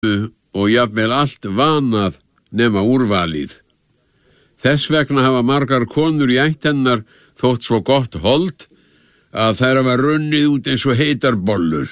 og jafnvel allt vanað nema úrvalið. Þess vegna hafa margar konur í ætt hennar þótt svo gott hold að þær hafa runnið út eins og heitar bollur.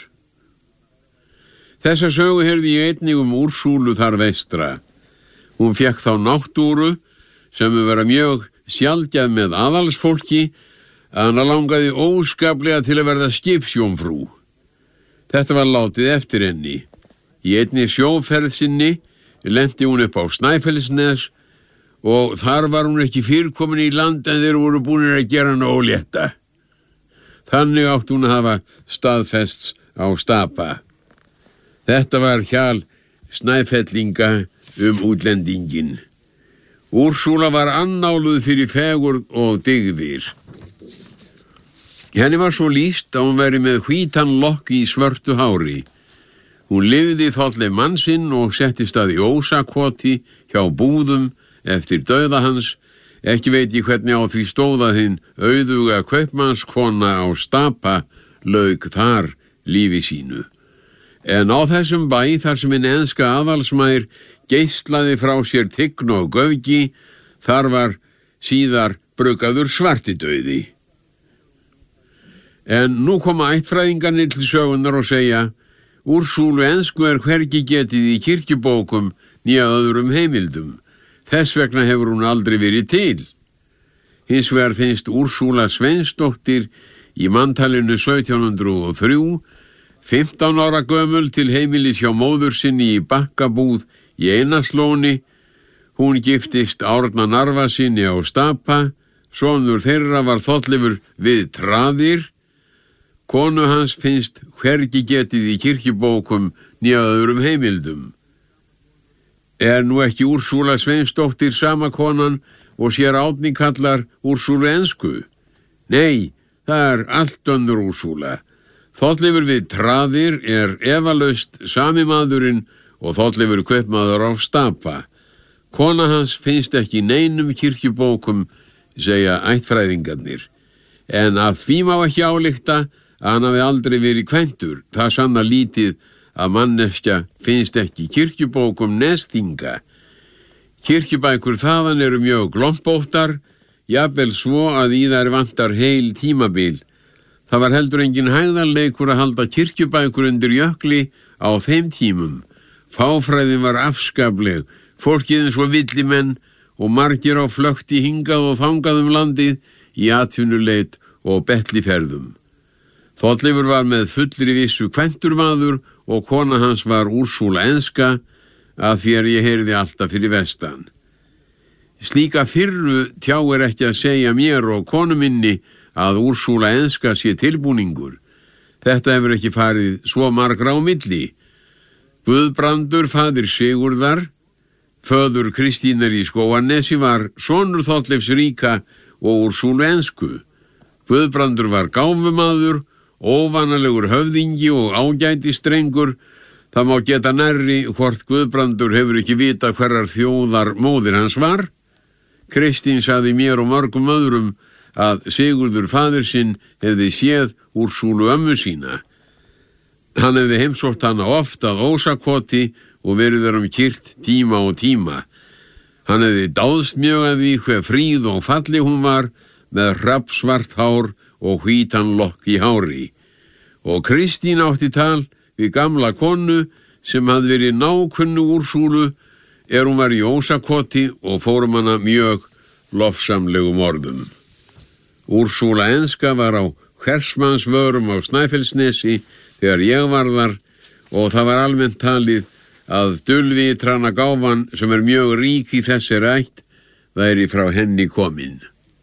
Þessa sögu heyrði ég einnig Úrsúlu þar vestra. Hún fékk þá náttúru sem vera mjög sjaldgæð með aðalsfólki að hana langaði óskaplega til að verða skipsjómfrú. Þetta var látið eftir henni. Í einni sjóferð sinni lenti hún upp á Snæfellsnes og þar var hún ekki fyrr komin í land en þeir voru búnir að gera hana ólétta. Þannig átti hún að hafa staðfests á Stapa. Þetta var hjal Snæfellinga útlendingin. Úrsúla var annáluð fyrir fegurð og dygðir. Henni var svo lýst að hún væri með hvítan lokk í svörtu hári. Hún lifði þolleif mann sinn og settist að í ósakoti hjá búðum eftir dauða hans. Ekki veit ég hvernig á því stóða hinn auðuga kaupmannskona á Stapa lauk þar lífi sínu. En á þessum bæ þar sem hinn enska aðalsmær geislaði frá sér tign og göfgi, þar var síðar bruggaður svartidauði. En nú koma ættfræðingarnir til sögunar og segja: Úrsúlu ensku hvergi getið í kirkjubókum né öðrum heimildum. Þess vegna hefur hún aldrei verið til. Hins vegar finnst Úrsúla Sveinsdóttir í manntalinu 1703, 15 ára gömul til heimilis hjá móður sinni í Bakkabúð í Einaslóni. Hún giftist Árna Narfasyni á Stapa. Sonur þeirra var Þollifur við Traðir. Konu hans finnst hvergi getið í kirkjubókum né öðrum heimildum. Er nú ekki Úrsúla Sveinsdóttir sama konan og sér Árni kallar Úrsúlu ensku? Nei, það er allt önnur Úrsúla. Þollifur við Traðir er efalaust sami maðurinn og Þollifur kaupmaður á Stapa. Kona hans finnst ekki í neinum kirkjubókum, segja ættfræðingarnir. En að því má ekki álykta að hann hafi aldrei verið kvæntur. Það sanna lítið að manneskja finnst ekki í kirkjubókum Nesþinga. Kirkjubækur þaðan eru mjög glompóttar, jafnvel svo að í þær vantar heil tímabil. Það var heldur engin hægðarleikur að halda kirkjubækur undir jökli á þeim tímum. Fáfræðin var afskapleg, fólkið eins og villimenn og margir á flökti hingað og þangað landið í atvinnuleit og betliferðum. Þollifur var með fullri vissu kvæntur maður og kona hans var Úrsúla enska, að því ég heyrði alltaf fyrir vestan. Slíka fyrru tjáir ekki að segja mér og konu minni að Úrsúla enska sé tilbúningur. Þetta hefur ekki farið svo margra á milli. Guðbrandur, faðir Sigurðar, föður Kristínar í Skógarnesi, var sonur Þollifs ríka og Úrsúlu ensku. Guðbrandur var gáfumaður, óvanalegur höfðingi og ágæti strengur. Það má geta nærri hvort Guðbrandur hefur ekki vita hverrar þjóðar móðir hans var. Kristín sagði mér og mörgum öðrum að Sigurður faðir sinn hefði séð Úrsúlu ömmu sína. Hann hefði heimsótt hana oft að ósakoti og verið kyrrt tíma og tíma. Hann hefði dáðst mjög að því hve fríð og falleg hún var, með hrafnsvart hár og hvítan lokk í hári. Og Kristín átti tal við gamla konu sem hafði verið nákunnu Úrsúlu hún var í ósakoti og fórum hana mjög lofsamlegum orðum. Úrsúla enska var á Hersmannsvörum á Snæfellsnesi þegar ég var þar og það var almennt talið að dulvitrana gáfan sem mjög rík í þessari ætt væri frá henni komin.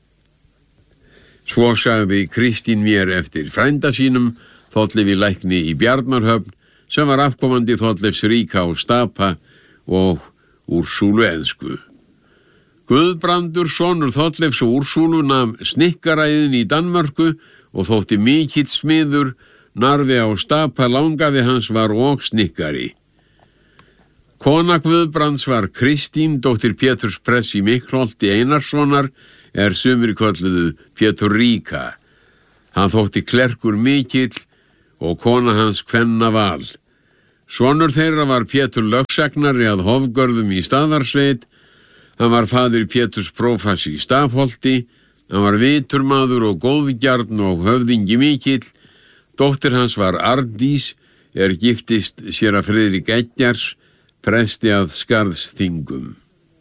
Svo sagði Kristín mér eftir frænda sínum, Þollifi lækni í Bjarnarhöfn, sem var afkomandi Þollifs ríka á Stapa og Úrsúlu ensku. Guðbrandur, sonur Þollifs og Úrsúlu, nam snikkaræðin í Danmörku og þótti mikill smiður. Narfi á Stapa langafi hans var og snikkari. Kona Guðbrands var Kristín, dóttir Péturs prests í Miklholti Einarssonar, sumir kölluðu Pétur ríka. Hann þótti klerkur mikill og kona hans kvenna val. Sonur þeirra var Pétur lögsagnari að Hofgörðum í Staðarsveit. Hann var faðir Péturs prófass í Stafholti. Hann var viturmaður og góðgjarn og höfðingi mikill. Dóttir hans var Arndís, giftist séra Friðrik Eggjars, presti að Skarðsþingum.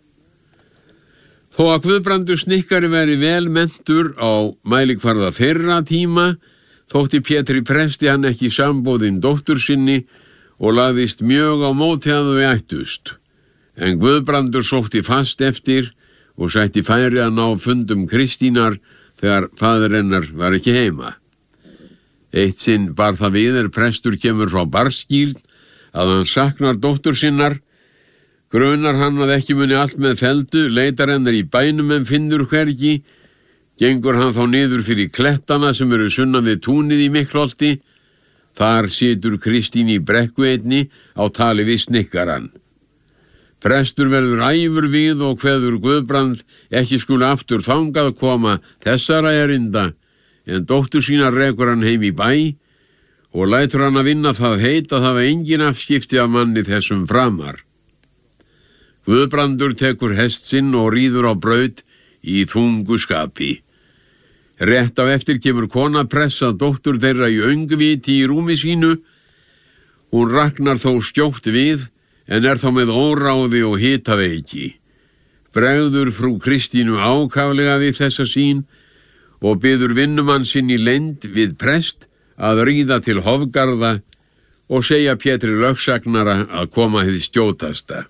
Þó að Guðbrandur snikkari veri vel menntur á mælikvarða fyrra tíma, þótti Pétri presti hann ekki sambóðinn dóttur sinni og lagðist mjög á móti að þau ættust. En Guðbrandur sótti fast eftir og sætti færi að ná fundum Kristínar þegar faðir hennar var ekki heima. Eitt sinn bar það við prestur kemur frá Barskýrn að hann saknar dóttur sinnar. Grunar hann að ekki muni allt með feldu, leitar hennar í bænum en finnur hvergi. Gengur hann þá niður fyrir klettana sem eru sunnan við túnið í Miklholti. Þar situr Kristín í brekku einni á tali við snikkaran. Prestur verður æfur við og kveður Guðbrand ekki skuli aftur þangað koma þessara erinda, en dóttur sína rekur hann heim í bæ og lætur hann að vinna það heit að það var engin afskipti af manni þessum framar. Guðbrandur tekur hest sinn og ríður á braut í þungu skapi. Rétt á eftir kemur kona pressa dóttur þeirra í öngviti í rúmi sínu. Hún raknar þó skjótt við, en þá með óráði og hitaveiki. Bregður frú Kristínu ákaflega við þessa sýn og biður vinnumann sinn í leynd við prest að ríða til Hofgarða og segja Pétri lögsagnara að koma hið skjótasta.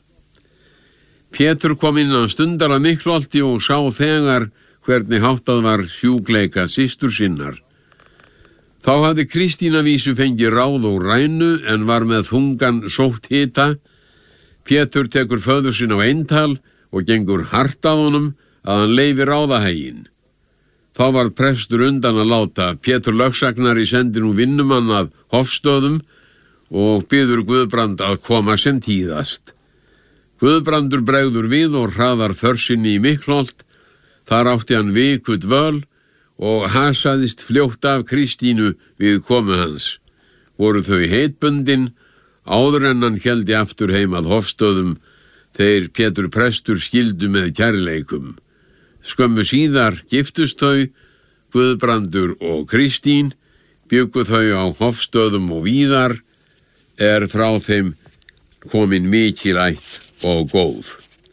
Pétur kom innan stundar að Miklholti og sá þegar hvernig háttað var sjúkleika systur sinnar. Þá hafði Kristín að vísu fengið ráð og rænu en var með þungan sótt hita. Pétur tekur föður sinn á eintal og gengur hart að honum að hann leyfi ráðahægin. Þá var prestur undan að láta. Pétur lögsagnari sendi nú vinnumann að Hofstöðum og biður Guðbrand að koma sem tíðast. Guðbrandur bregður við og hraðar försinni í Miklholt. Þar átti hann viku dvöl og hasaðist fljótt af Kristínu við komu hans. Voru þau heitbundin áður en hann héldi aftur heim að Hofstöðum, þeir Pétur prestur skildu með kærleikum. Skömmu síðar giftust þau, Guðbrandur og Kristín, bjuggu þau á Hofstöðum og víðar, frá þeim komin mikil ætt og góð.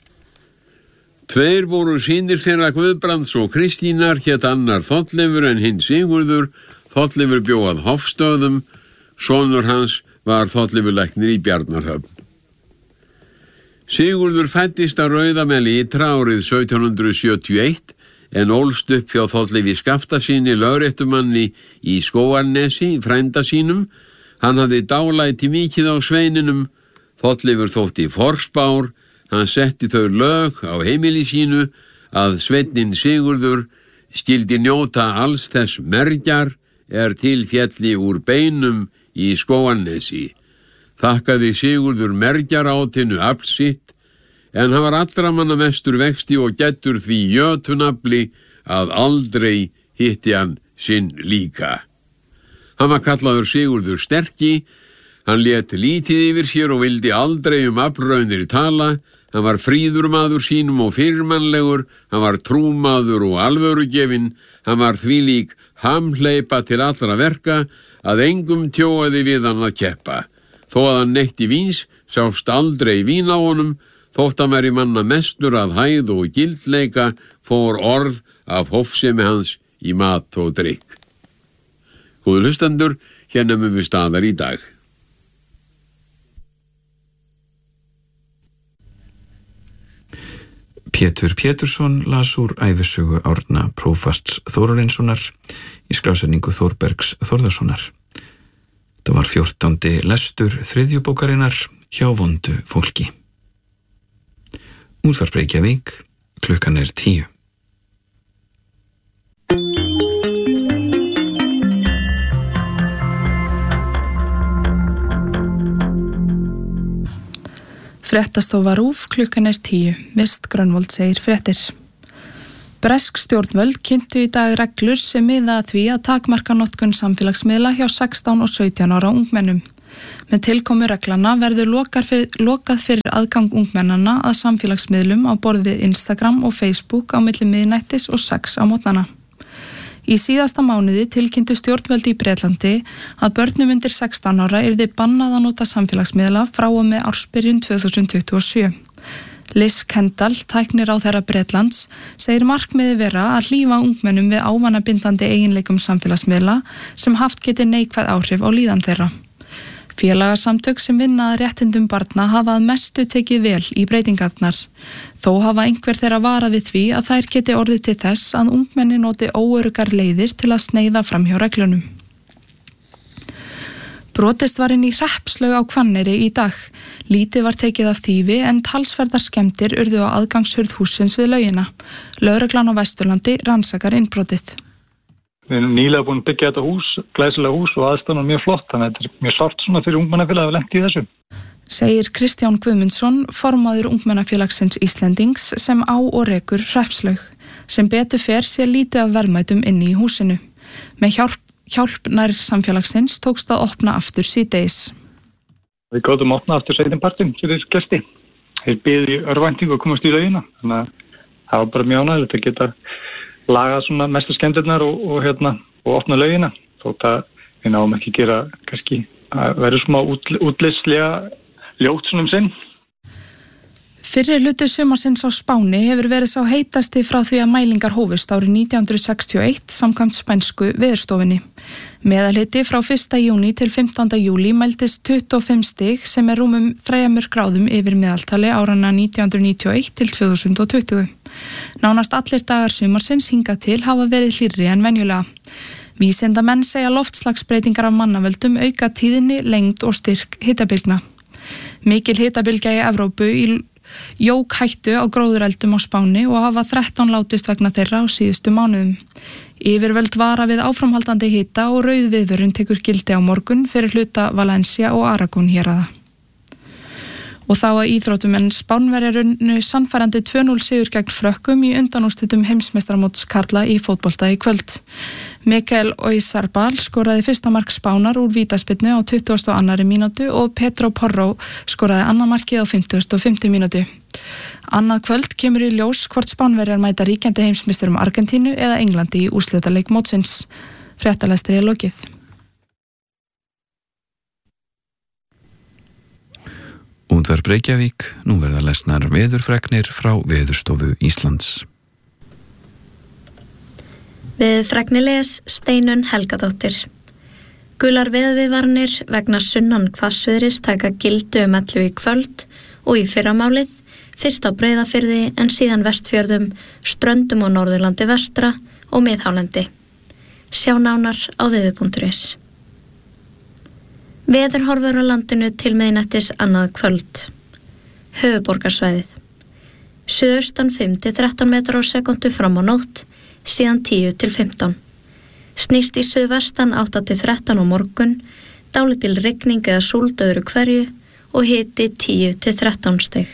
Tveir voru synir þeirra Guðbrands og Kristínar, hét annar Þollefur en hinn Sigurður. Þollefur bjó að Hofstöðum, sonur hans var Þollefur læknir í Bjarnarhöfn. Sigurður fæddist að Rauðameli ytra árið 1771 en ólst upp hjá Þollefi Skaftasyni lögréttumanni í Skógarnesi, frænda sínum. Hann hafði dálæti mikið á sveininum. Þollefur þótti forspár. Hann setti þau lög á heimili sínu að sveinninn Sigurður skildi njóta alls þess mergjar til fjalli úr beinum í Skógarnesi. Þakkaði Sigurður mergjarátinu afl sitt, en hann var allra manna mestur vexti og gæddur því jötunafli að aldrei hitti hann sinn líka. Hann var kallaður Sigurður sterki. Hann lét lítið yfir sér og vildi aldrei aflraunir tala. Hann var fríður maður sínum og fyrirmannlegur, hann var trúmaður og alvörugefinn, hann var þvílík hamhleypa til allra verka að engum tjóaði við hann að keppa. Þó að hann neytti víns, sást aldrei vín á honum, þótt hann væri manna mestur að hæð og gildleika, fór orð af hófsemi hans í mat og drykk. Góðu hlustendur, hérna munum við staðar í dag. Pétur Pétursson las úr ævisögu Árna prófasts Þórarinssonar í skrásetningu Þórbergs Þórðarssonar. Það var 14. lestur 3. bókarinnar Hjá vondu fólki. Útvarp Reykjavík, klukkan 10. Fréttastofa RÚV, klukkan 10. Mist Grönvold segir fréttir. Bresk stjórnvöld kynntu í dag reglur sem miða að því að takmarka notkun samfélagsmiðla hjá 16 og 17 ára ungmennum. Með tilkomu reglana verður lokað fyrir aðgang ungmennana að samfélagsmiðlum á borð við Instagram og Facebook á milli miðnættis og 6 á mótnana. Í síðasta mánuði tilkynntu stjórnvöld í Bretlandi að börnum undir 16 ára yrði bannað að nota samfélagsmiðla frá og með ársbyrjun 2027. Liz Kendall, tækniráðherra Bretlands, segir markmiði vera að hlífa ungmennum við ávanabindandi eiginleikum samfélagsmiðla sem haft geti neikvæð áhrif á líðan þeirra. Félagasamtök sem vinna að réttindum barna hafa að mestu tekið vel í breytingarnar. Þó hafa einhver þeirra varað við því að þær geti orðið til þess að ungmenni noti óöruggar leiðir til að sneiða fram hjá reglunum. Brotist var inn í Hreppslaug á Hvanneyri í dag. Lítið var tekið af þýfi en talsverðar skemmdir urðu á aðgangshurð hússins við laugina. Lögreglan á Vesturlandi rannsakar innbrotið. Við erum nýlega búin að byggja þetta hús, glæsilega hús og aðstæðan mjög flott, þannig að þetta er mjög sárt svona fyrir ungmennafélag að lent í þessu. Segir Kristján Guðmundsson, formaður ungmennafélagsins Íslendings sem á og rekur Hreppslaug, sem betur fer sé lítið af verðmætum inni í húsinu. Með hjálp nær samfélagsins tókst að opna aftur síðdegis. Við gátum opna aftur seinnipartinn fyrir gesti. Þeir biðu í örvæntingu að komast í laugina, þannig að það var bara mjög ánægjulegt að geta laga svona mestu skemmdirnar og opna laugina. Þótt að við náum ekki gera kannski að vera svona útlitslega ljótt svona sinn. Fyrri hluti sumarsins á Spáni hefur verið sá heitasti frá því að mælingar hófust árið 1961 samkvæmt spænsku veðurstofunni. Meðalhiti frá 1. júní til 15. júlí mældist 25 stig sem er rúmum 3 gráðum yfir meðaltali árana 1991 til 2020. Nánast allir dagar sumarsins hingað til hafa verið hlýrri en venjulega. Vísindamenn segja loftslagsbreytingar af mannavöldum auka tíðni, lengd og styrk hitabylgna. Mikil hitabylgja í Evrópu jók hættu á gróðureldum á Spáni og hafa 13 látist vegna þeirra á síðustu mánuðum. Yfirvöld vara við áframhaldandi hita og rauð viðvörun tekur gildi á morgun fyrir hluta Valencia og Aragón héraða. Og þá að íþróttum en Spánverjar unnu sannfærandi 2-0 sigur gegn Frökkum í undanúrslitum heimsmeistaramóts karla í fótbolta í kvöld. Mikael Oyarzabal skoraði fyrsta mark Spánar úr vítaspyrnu á 22. mínútu og Pedro Porro skoraði annað markið á 55. mínútu. Annað kvöld kemur í ljós hvort Spánverjar mæta ríkjandi heimsmeisturum Argentínu eða Englandi í úrslitaleik mótsins. Fréttalestri er lokið. Útvarp Reykjavík, nú verða lesnar veðurfregnir frá Veðurstofu Íslands. Veðurfregnir les Steinunn Helgadóttir. Gular veðurviðvaranir vegna sunnan hvassviðris taka gildi 11 í kvöld og í fyrramálið, fyrst á Breiðafirði en síðan Vestfjörðum, Ströndum og Norðurlandi vestra og Miðhálendi. Sjá nánar á veður.is. Veðurhorfur á landinu til miðnættis annað kvöld. Höfuðborgarsvæðið. Suðaustan 5-13 metrar á sekundu fram á nótt, síðan 10-15. Snýst í suðvestan 8-13 á morgun, dálítil rigning eða súld öðru hverju og hiti 10-13 stig.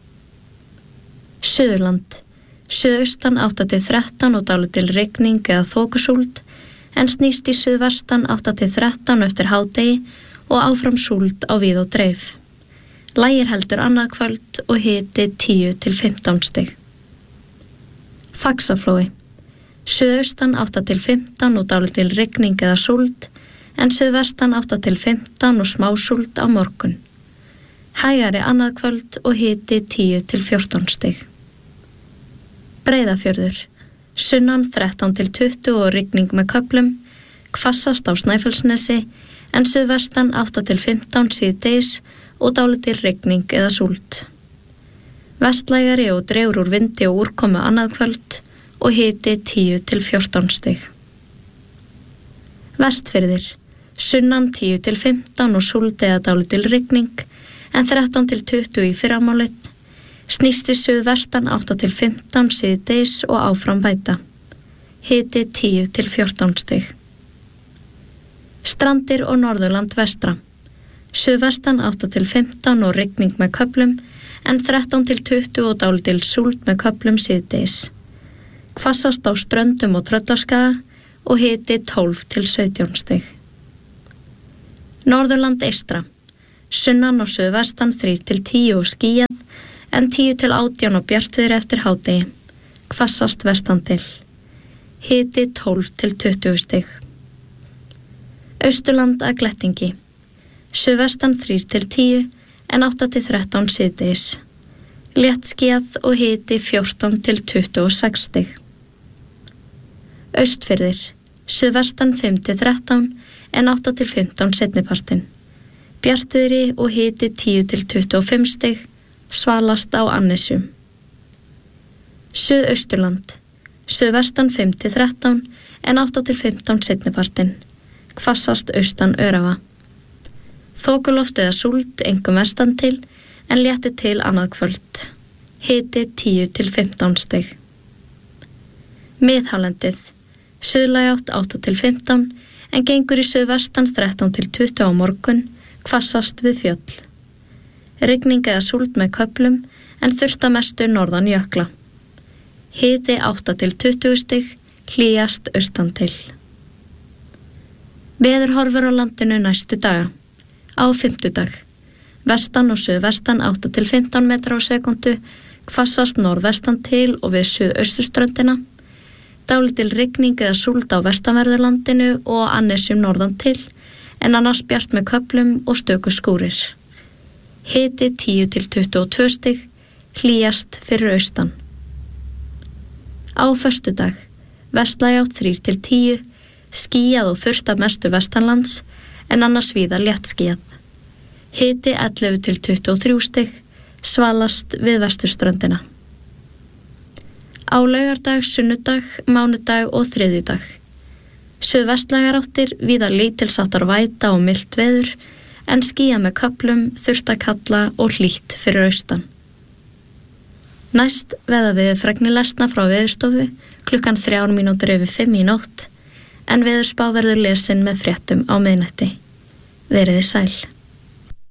Suðurland. Suðaustan 8-13 og dálítil rigning eða þokusúld, en snýst í suðvestan 8-13 eftir hádegi og áfram súld á víð og dreif. Lægir heldur annað kvöld og hiti 10-15 stig. Faxaflói. Suðaustan 8-15 og dálítil rigning eða súld, en suðvestan 8-15 og smá súld á morgun. Hægari annað kvöld og hiti 10-14 stig. Breiðafjörður. Sunnan 13-20 og rigning með köflum, hvassast á Snæfellsnesi, en suðvestan 8-15 síðdegis og dálítil rigning eða súld. Vestlægari og dregur úr vindi og úrkomu annað kvöld og hiti 10-14 stig. Vestfirðir. Sunnan 10-15 og súld eða dálítil rigning, en 13-20 í fyrramálið. Snýst í suðvestan 8-15 síðdegis og áfram væta. Hiti 10-14 stig. Strandir og Norðurland vestra. Suðvestan 8-15 og rigning með köflum, en 13-20 og dálítil súld með köflum síðdegis. Hvassast á Ströndum og Tröllaskaga og hiti 12-17 stig. Norðurland eystra. Sunnan og suðvestan 3-10 og skýjað, en 10-18 og bjartviðri eftir hádegi. Hvassast vestan til. Hiti 12-20 stig. Austurland að glettingi. Suðvestan 3-10 en 8-13 síðdegis. Léttskýjað og hiti 14-26 stig. Austfirðir. Suðvestan 5-13 en 8-15 seinnipartinn. Bjartviðri og hiti 10-25 stig, svalast á Annesjum. Suðausturland. Suðvestan 5-13 en 8-15 seinnipartinn. Hvassast austan Öræfa. Þokuloft eða súld einkum vestan til, en létti til annað kvöld. Hiti 10-15 stig. Miðhálendið. Suðlæg átt 8-15 en gengur í suðvestan 13-20 á morgun, hvassast við fjöll. Rigning eða súld með köflum en þurrt að mestu norðan jökla. Hiti 8-20 stig, hlýjast austan til. Veðurhorfur á landinu næstu daga. Á fimmtudag. Vestan og suðvestan 8-15 metra á sekundu, hvassast norðvestan til og við suðausturströndina. Dálítil rigning eða súld á vestanverðurlandinu og Annesjum norðan til, en annars bjart með köflum og stöku skúrir. Hiti 10-22 stig, hlýjast fyrir austan. Á föstudag. Vestlæg átt 3-10, skýjað og þurrt af mestu vestanlands, en annars víða léttskýjað. Hiti 11-23 stig, svalast við vesturströndina. Á laugardag, sunnudag, mánudag og þriðjudag. Suðvestlægar áttir, víða lítilsáttar væta og milt veður, en skýjað með köflum, þurrt að kalla og hlýtt fyrir austan. Næst veðurfregnir lesna frá Veðurstofu klukkan 5:03 í nótt, en veðurspá verður lesin með fréttum á miðnætti. Veriði sæl.